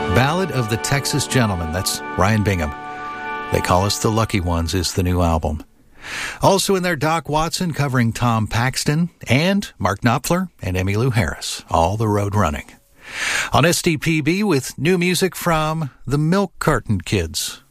Ballad of the Texas Gentleman. That's Ryan Bingham. They Call Us the Lucky Ones is the new album. Also in there, Doc Watson covering Tom Paxton, and Mark Knopfler and Emmylou Harris, All the Road Running. On SDPB with new music from the Milk Carton Kids.